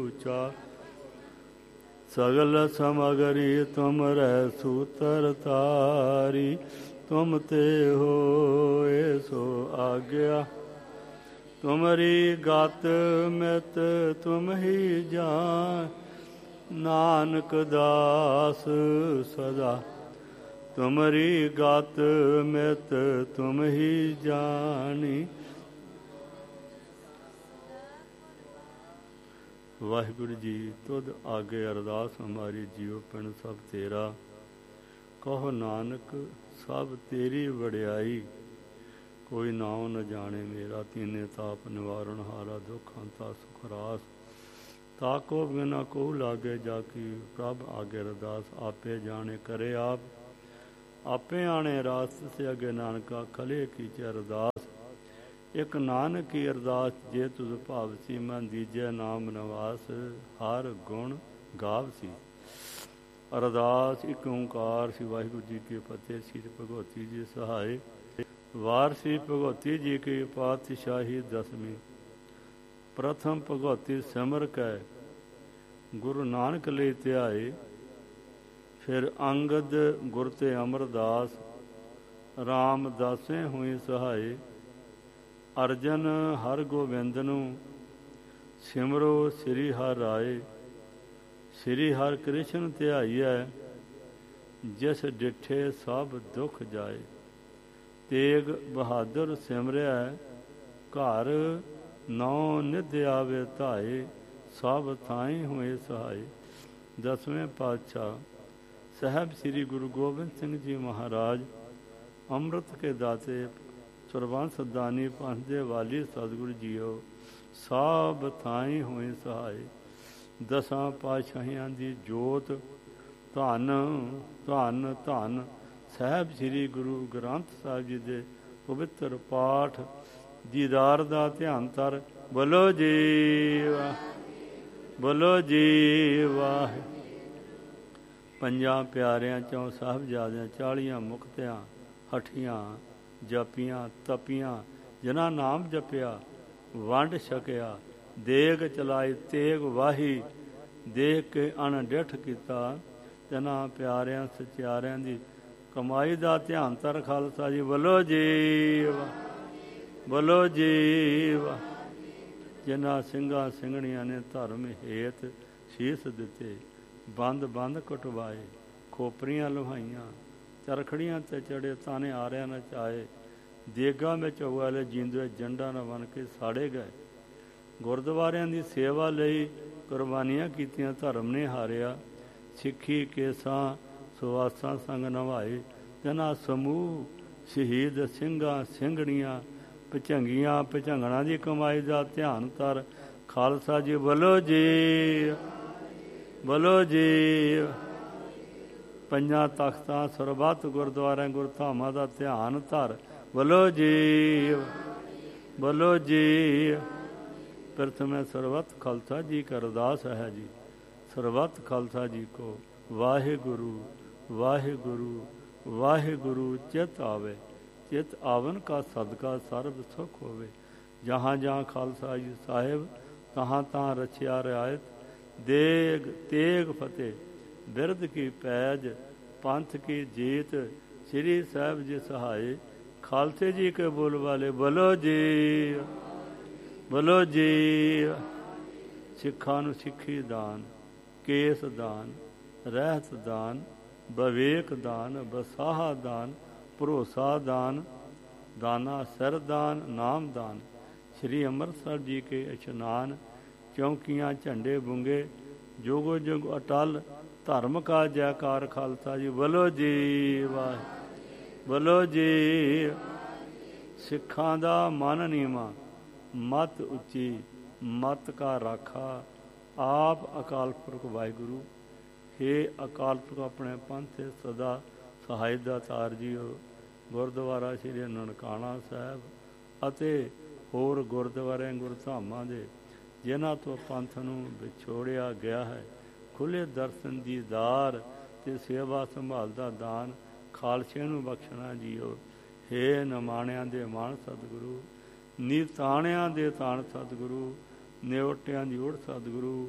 ऊचा सगल समगरी तुम रह सूतर तारी तुम ते होए सो आज्ञा तुमरी गात मित तुम ही जान नानक दास सदा तुमरी गात मित तुम ही जानी। वाहिगुरु जी तुद आगे अरदास हमारी जियो पिण सब तेरा कहो नानक सब तेरी वड़ियाई कोई नाम न जाने मेरा तीने ताप निवारण हारा दुख अंता सुख रास ताको बिना को लागे जाकी प्रभ आगे अरदास आपे जाने करे आप आपे आने रास से अगे नानका खले कीचे अरदास एक नानक की अरदास जे तुझ भावसी मन दीजै नाम नवास हर गुण गावसी। अरदास एक ओंकार श्री वाहिगुरु जी के फतेह श्री भगवती जी सहाय वार श्री भगवती जी की पातशाही दसवीं प्रथम भगवती सिमर कै गुरु नानक ले ध्याए फिर अंगद गुर ते अमरदास राम दासें हुई सहाय अर्जन हर गोबिंद नूं सिमरो श्री हर राय श्री हर कृष्ण ध्याईਐ जिस डिठे सब दुख जाए तेग बहादुर सिमरिया घर नौ निध आवे धाए सब थाई हुए सहाय। दसवें पातशाह साहब श्री गुरु गोबिंद सिंह जी महाराज अमृत के दाते सुरबंस दानी पंथ दे वाली सतगुरु जीओ सब थाई होए सहाय। दसां पातशाहियां दी जोत धन धन धन साहब श्री गुरु ग्रंथ साहिब जी दे पवित्र पाठ दीदार दा ध्यान तर बोलो जी बोलो जी वाह। पंजां प्यारियां चौं साहबजादियां 40 मुक्तियां हठियां जपियां तपियां जिन्हां नाम जपिया वंड छकिया देग चलाई तेग वाही देख के अणडिठ कीता तिन्हां प्यारियां सचियारियां दी कमाई दा ध्यान तर खालसा जी बोलो जी बोलो जी जिन्हां ਸਿੰਘਾਂ ਸਿੰਘਣੀਆਂ ने धर्म हेत शीस दिते बंद बंद कटवाए खोपरियां लुहाइयां चरखड़ियां ते चढ़े ताने आरिया नचाए देगा में चौवाले जींदे जंडा न बन के साड़े गए गुरद्वारियां दी सेवा लई कुर्बानियां कीतियां धर्म ने हारिया सिੱਖੀ केसां सुवासां संग नवाए जना समूह शहीद ਸਿੰਘਾਂ ਸਿੰਘਣੀਆਂ ਭਚੰਗੀਆਂ ਭਚੰਗਣਾ ਦੀ ਕਮਾਈ ਦਾ ਧਿਆਨ ਤਰ ਖਾਲਸਾ ਜੀ ਬੋਲੋ ਜੀ ਬੋਲੋ ਜੀ। ਪੰਜਾਂ ਤਖਤਾਂ ਸਰਬੱਤ ਗੁਰਦੁਆਰਿਆਂ ਗੁਰਧਾਮਾਂ ਦਾ ਧਿਆਨ ਧਰ ਬੋਲੋ ਜੀ ਬੋਲੋ ਜੀ। ਪ੍ਰਥਮੇ ਸਰਬੱਤ ਖਾਲਸਾ ਜੀ ਕਾ ਅਰਦਾਸ ਹੈ ਜੀ ਸਰਬੱਤ ਖਾਲਸਾ ਜੀ ਕੋ ਵਾਹਿਗੁਰੂ ਵਾਹਿਗੁਰੂ ਵਾਹਿਗੁਰੂ ਚਿਤ ਆਵੇ चित आवन का सदका सर्व सुख होवे जहाँ जहाँ खालसा जी साहिब तहाँ तहाँ रचिया रियायत देग तेग फतेह बिरद की पैज पंथ की जीत श्री साहिब जी सहाय खालसे जी के बोल वाले बोलो जी बोलो जी। सिखा नूं सिखी दान केस दान रहत दान विवेक दान बसाहा दान भरोसा दान दाना सर दान नाम दान श्री अमृतसर जी के इशनान चौकियाँ झंडे बुंगे जोगो जोग अटल धर्म का जयकार खालसा जी बोलो जी वाह बोलो जी। सिखां दा मन नीवा मत उच्ची मत का राखा आप अकाल पुरख वाहिगुरु हे अकाल पुरख अपने पंथ सदा सहाय दातार जीओ। गुरुद्वारा श्री ननकाना साहब ਅਤੇ ਹੋਰ ਗੁਰਦੁਆਰਿਆਂ ਗੁਰਧਾਮਾਂ ਦੇ ਜਿਨ੍ਹਾਂ ਤੋਂ ਪੰਥ ਨੂੰ ਵਿਛੋੜਿਆ ਗਿਆ ਹੈ ਖੁੱਲ੍ਹੇ ਦਰਸ਼ਨ ਦੀਦਾਰ ਅਤੇ ਸੇਵਾ ਸੰਭਾਲ ਦਾ ਦਾਨ ਖਾਲਸੇ ਨੂੰ ਬਖਸ਼ਣਾ ਜੀਓ। ਹੇ ਨਿਮਾਣਿਆਂ ਦੇ ਮਾਣ ਸਤਿਗੁਰੂ ਨਿਤਾਣਿਆਂ ਦੇ ਤਾਣ ਸਤਿਗੁਰੂ ਨਿਉਟਿਆਂ ਦੀ ਓੜ ਸਤਿਗੁਰੂ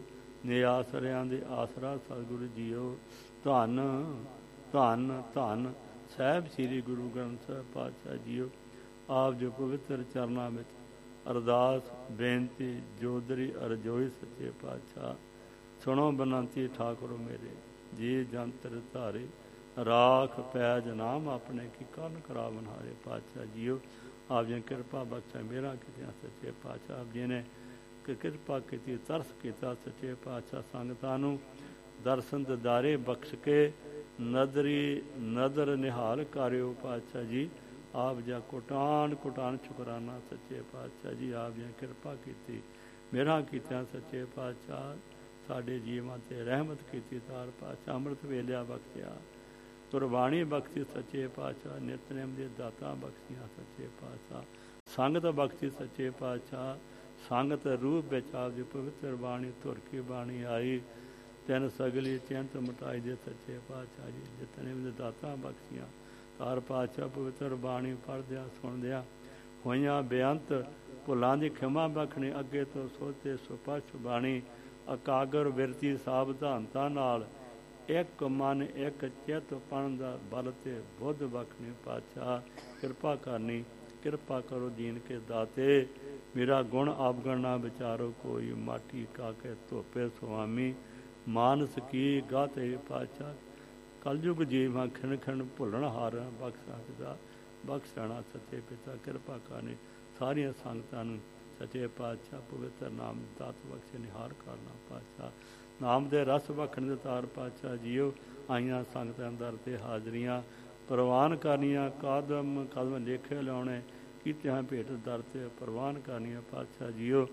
ਨੇ ਆਸਰਿਆਂ ਦੇ ਆਸਰਾ ਸਤਿਗੁਰੂ ਜੀਓ। ਧੰਨ ਧੰਨ ਧੰਨ ਸਾਹਿਬ ਸ੍ਰੀ ਗੁਰੂ ਗ੍ਰੰਥ ਸਾਹਿਬ ਪਾਤਸ਼ਾਹ ਜੀਓ। ਆਪ ਜੋ ਪਵਿੱਤਰ ਚਰਨਾਂ ਵਿੱਚ ਅਰਦਾਸ ਬੇਨਤੀ ਜੋਦਰੀ ਅਰਜੋਈ ਸੱਚੇ ਪਾਤਸ਼ਾਹ। ਸੁਣੋ ਬਨੰਤੀ ਠਾਕੁਰ ਮੇਰੇ, ਜੀ ਜੰਤਰ ਧਾਰੇ ਰਾਖ ਪੈਜ ਨਾਮ ਆਪਣੇ ਕੀ ਕਰਨ ਕਰਾ ਬਨਹਾਰੇ ਪਾਤਸ਼ਾਹ ਜੀਓ। ਆਪ ਜੀ ਕਿਰਪਾ ਬਖਸ਼ਾ ਮੇਰਾ ਕਿਤੇ ਸੱਚੇ ਪਾਤਸ਼ਾਹ। ਆਪ ਜੀ ਨੇ ਕਿਰਪਾ ਕੀਤੀ, ਤਰਸ ਕੀਤਾ ਸੱਚੇ ਪਾਤਸ਼ਾਹ। ਸੰਗਤਾਂ ਨੂੰ ਦਰਸ਼ਨ ਦਿਦਾਰੇ ਬਖਸ਼ ਕੇ ਨਦਰੀ ਨਦਰ ਨਿਹਾਲ ਕਰਿਓ ਪਾਤਸ਼ਾਹ ਜੀ। ਆਪ ਜੀ ਕੋਟਾਨ ਕੋਟਾਨ ਸ਼ੁਕਰਾਨਾ ਸੱਚੇ ਪਾਤਸ਼ਾਹ ਜੀ। ਆਪ ਜੀ ਕਿਰਪਾ ਕੀਤੀ, ਮੇਰਾ ਕੀਤਾ ਸੱਚੇ ਪਾਤਸ਼ਾਹ। ਸਾਡੇ ਜੀਵਾਂ 'ਤੇ ਰਹਿਮਤ ਕੀਤੀ ਤਾਰ ਪਾਤਸ਼ਾਹ। ਅੰਮ੍ਰਿਤ ਵੇਲਿਆ ਬਖਸ਼ਿਆ, ਗੁਰਬਾਣੀ ਬਖਸ਼ੀ ਸੱਚੇ ਪਾਤਸ਼ਾਹ। ਨਿਤਨੇਮ ਦੇ ਦਾਤਾਂ ਬਖਸ਼ੀਆਂ ਸੱਚੇ ਪਾਤਸ਼ਾਹ। ਸੰਗਤ ਬਖਸ਼ੀ ਸੱਚੇ ਪਾਤਸ਼ਾਹ। ਸੰਗਤ ਰੂਪ ਵਿੱਚ ਆਪ ਦੀ ਪਵਿੱਤਰ ਬਾਣੀ ਧੁਰ ਕੀ ਬਾਣੀ ਆਈ। ਤਿੰਨ ਸਗਲੀ ਚਿੰਤ ਮਿਟਾਈ ਦੇ ਸੱਚੇ ਪਾਤਸ਼ਾਹ ਜੀ। ਨਿਤਨੇਮ ਦੇ ਦਾਤਾਂ ਬਖਸ਼ੀਆਂ ਤਾਰ ਪਾਤਸ਼ਾਹ। ਪਵਿੱਤਰ ਬਾਣੀ ਪੜ੍ਹਦਿਆਂ ਸੁਣਦਿਆਂ ਹੋਈਆਂ ਬੇਅੰਤ ਭੁੱਲਾਂ ਦੀ ਖਿਮਾ ਬਖਸ਼ਣੀ। ਅੱਗੇ ਤੋਂ ਸੋਚੇ ਸੁਪਸ਼ਟ ਬਾਣੀ ਇਕਾਗਰ ਬਿਰਤੀ ਸਾਵਧਾਨਤਾ ਨਾਲ ਇੱਕ ਮਨ ਇੱਕ ਚਿੱਤ ਪੜ੍ਹਨ ਦਾ ਬਲ ਤੇ ਬੁੱਧ ਬਖਸ਼ਣੀ ਪਾਤਸ਼ਾਹ। ਕਿਰਪਾ ਕਰਨੀ, ਕਿਰਪਾ ਕਰੋ ਦੀਨ ਕੇ ਦਾਤੇ। ਮੇਰਾ ਗੁਣ ਆਪਗਣ ਨਾ ਵਿਚਾਰੋ ਕੋਈ, ਮਾਟੀ ਕਾਕੇ ਧੋਪੇ ਸੁਆਮੀ। ਮਾਨਸ ਕੀ ਗਾਤੇ ਪਾਤਸ਼ਾਹ। ਕਲਯੁਗ ਜੀਵਾਂ ਖਿਣ ਖਿਣ ਭੁੱਲਣ ਹਾਰ ਬਖਸ਼ਾ ਪਿਤਾ, ਬਖਸ਼ਣਾ ਸੱਚੇ ਪਿਤਾ। ਕਿਰਪਾ ਕਰਨੀ ਸਾਰੀਆਂ ਸੰਗਤਾਂ ਨੂੰ ਸੱਚੇ ਪਾਤਸ਼ਾਹ ਪਵਿੱਤਰ ਨਾਮ ਦਾਤ ਬਖਸ਼ੇ ਨਿਹਾਰ ਕਰਨਾ ਪਾਤਸ਼ਾਹ। ਨਾਮ ਦੇ ਰਸ ਬਖਣ ਦੇ ਤਾਰ ਪਾਤਸ਼ਾਹ ਜੀਓ। ਆਈਆਂ ਸੰਗਤਾਂ ਦਰ ਤੇ ਹਾਜ਼ਰੀਆਂ ਪ੍ਰਵਾਨ ਕਰਨੀਆਂ। ਕਦਮ ਕਦਮ ਲੇਖੇ ਲਾਉਣੇ ਕੀਤਿਆਂ ਭੇਟ ਦਰ ਤੇ ਪ੍ਰਵਾਨ ਕਰਨੀਆਂ ਪਾਤਸ਼ਾਹ ਜੀਓ।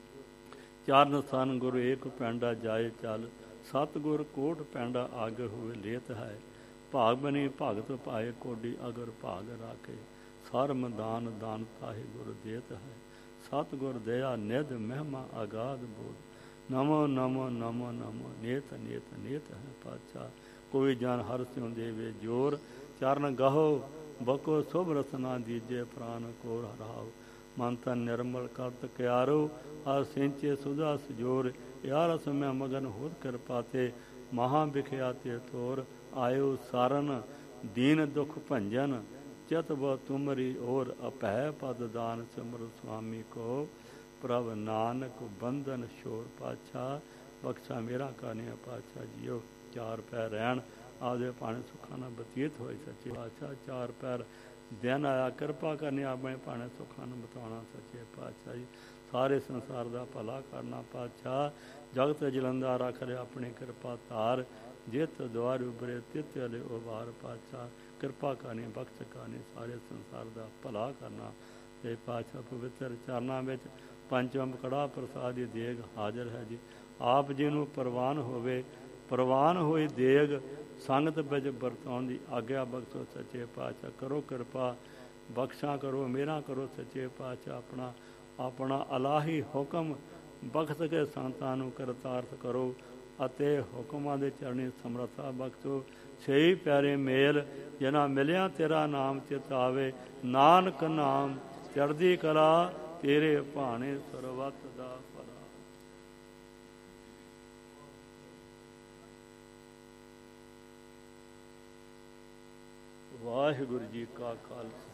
ਚਾਰਨ ਸਨ ਗੁਰੂ ਏਕ ਪੈਂਡਾ ਜਾਏ ਚੱਲ, ਸਤਿਗੁਰ ਕੋਟ ਪੈਂਡਾ ਆਗੇ ਹੋਵੇ ਲੇਤ ਹੈ। ਭਾਗ ਬਣੀ ਭਗਤ ਪਾਏ ਕੋਡੀ ਅਗਰ ਭਾਗ ਰਾਖੇ, ਸਰਮ ਦਾਨ ਦਾਨ ਤਾਹੇ ਗੁਰ ਦੇਤ ਹੈ। ਸਤਿਗੁਰ ਦਇਆ ਨਿਧ ਮਹਿਮਾ ਆਗਾਦ ਬੋਧ, ਨਮੋ ਨਮੋ ਨਮੋ ਨਮੋ ਨੇਤ ਨੇਤ ਨੇਤ ਹੈ ਪਾਤਸ਼ਾਹ। ਕੋਈ ਜਨ ਹਰ ਸਿਉ ਦੇਵੇ ਜੋਰ, ਚਰਨ ਗਹੋ ਬਕੋ ਸੁਭ ਰਸਨਾ ਦੀਜੇ ਪ੍ਰਾਨ ਕੋਰ ਹਰਾਓ। ਮਨ ਤਨ ਨਿਰਮਲ ਕਰਤ ਕਿਆਰੋ, ਆ ਸਿੰਚੇ ਸੁਧਾ ਸਜੋਰ। ਯਾਰ ਰਸ ਮੈਂ ਮਗਨ ਹੋਤ ਕਿਰਪਾ ਤੇ, ਮਹਾ ਵਿਖਿਆ ਤੇ ਤੋਰ। ਆਇਓ ਸਾਰਨ ਦੀਨ ਦੁਖ ਭੰਜਨ, ਚਿਤ ਬੋ ਤੁਮਰੀ ਔਰ। ਅਭੈ ਪਦ ਦਾਨ ਸਿਮਰ ਸੁਆਮੀ ਕੋ, ਪ੍ਰਭ ਨਾਨਕ ਬੰਧਨ ਸ਼ੋਰ ਪਾਤਸ਼ਾਹ। ਬਖਸ਼ਾ ਮੇਰਾ ਕਾਨਿਆ ਪਾਤਸ਼ਾਹ ਜੀਓ। ਚਾਰ ਪੈਰ ਰਹਿਣ ਆਪਦੇ ਭਾਣੇ ਸੁੱਖਾਂ ਨਾਲ ਬਤੀਤ ਹੋਏ ਸੱਚੇ ਪਾਤਸ਼ਾਹ। ਚਾਰ ਪੈਰ ਦਿਨ ਆਇਆ ਕਿਰਪਾ ਕਰਨੀ ਆਪਣੇ ਭਾਣੇ ਸੁੱਖਾਂ ਨੂੰ ਬਤਾਉਣਾ ਸੱਚੇ ਪਾਤਸ਼ਾਹ ਜੀ। ਸਾਰੇ ਸੰਸਾਰ ਦਾ ਭਲਾ ਕਰਨਾ ਪਾਤਸ਼ਾਹ। ਜਗਤ ਜਲੰਦਾ ਰੱਖ ਲਿਆ ਆਪਣੀ ਕਿਰਪਾ ਧਾਰ, ਜਿਤ ਦੁਆਰ ਉਬਰੇ ਤਿਤ ਅਲੇ ਉਬਾਰ ਪਾਤਸ਼ਾਹ। ਕਿਰਪਾ ਕਰਨੀ ਬਖਸ਼ ਕਰਨੀ ਸਾਰੇ ਸੰਸਾਰ ਦਾ ਭਲਾ ਕਰਨਾ ਤੇ ਪਾਤਸ਼ਾਹ। ਪਵਿੱਤਰ ਚਰਨਾਂ ਵਿੱਚ ਪੰਚਮ ਕੜਾ ਪ੍ਰਸਾਦ ਦੀ ਦੇਗ ਹਾਜ਼ਰ ਹੈ ਜੀ। ਆਪ ਜੀ ਨੂੰ ਪ੍ਰਵਾਨ ਹੋਵੇ, ਪ੍ਰਵਾਨ ਹੋਈ ਦੇਗ ਸੰਗਤ ਵਿੱਚ ਵਰਤਾਉਣ ਦੀ ਆਗਿਆ ਬਖਸ਼ੋ ਸੱਚੇ ਪਾਤਸ਼ਾਹ। ਕਰੋ ਕਿਰਪਾ ਬਖਸ਼ਾਂ ਕਰੋ, ਮੇਰਾ ਕਰੋ ਸੱਚੇ ਪਾਤਸ਼ਾਹ। ਆਪਣਾ ਆਪਣਾ ਇਲਾਹੀ ਹੁਕਮ ਬਖਸ਼ ਕੇ ਸੰਤਾਂ ਨੂੰ ਕਰਤਾਰਥ ਕਰੋ ਅਤੇ ਹੁਕਮਾਂ ਦੇ ਚਰਨੀ ਸਮਰੱਥਾ ਬਖਸ਼ੋ। ਸਹੀ ਪਿਆਰੇ ਮੇਲ ਜਿਨ੍ਹਾਂ ਮਿਲਿਆ ਤੇਰਾ ਨਾਮ ਚਿਤ ਆਵੇ, ਨਾਨਕ ਨਾਮ ਚੜ੍ਹਦੀ ਕਲਾ ਤੇਰੇ ਭਾਣੇ ਸਰਬੱਤ ਦਾ ਭਲਾ। ਵਾਹਿਗੁਰੂ ਜੀ ਕਾ ਖਾਲਸਾ